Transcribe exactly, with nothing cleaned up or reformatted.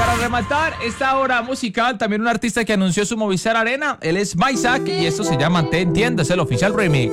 para rematar esta hora musical, también un artista que anunció su Movistar Arena, él es Maisak y esto se llama Te Entiendo, es el oficial remix.